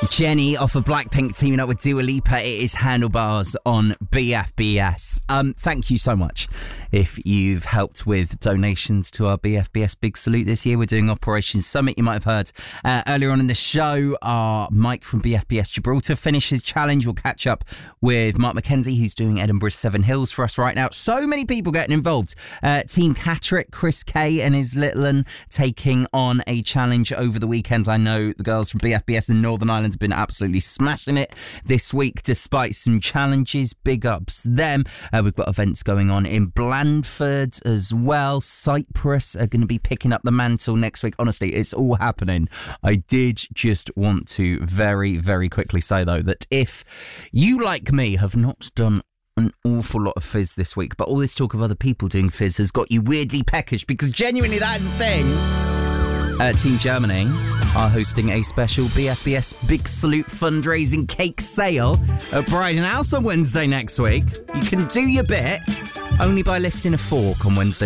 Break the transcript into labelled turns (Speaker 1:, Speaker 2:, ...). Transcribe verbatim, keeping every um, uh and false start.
Speaker 1: Jenny off of Blackpink teaming up with Dua Lipa. It is Handlebars on B F B S. Um, thank you so much. If you've helped with donations to our B F B S Big Salute this year, we're doing Operation Summit. You might have heard uh, earlier on in the show, our Mike from B F B S Gibraltar finished his challenge. We'll catch up with Mark McKenzie, who's doing Edinburgh's Seven Hills for us right now. So many people getting involved. Uh, Team Catterick, Chris Kay and his little one taking on a challenge over the weekend. I know the girls from B F B S in Northern Ireland have been absolutely smashing it this week despite some challenges. Big ups them. Uh, we've got events going on in Blandford as well. Cyprus are going to be picking up the mantle next week. Honestly, it's all happening. I did just want to very, very quickly say, though, that if you, like me, have not done an awful lot of fizz this week, but all this talk of other people doing fizz has got you weirdly peckish, because genuinely that is a thing. Uh, Team Germany are hosting a special B F B S Big Salute fundraising cake sale at Brighton House on Wednesday next week. You can do your bit only by lifting a fork on Wednesday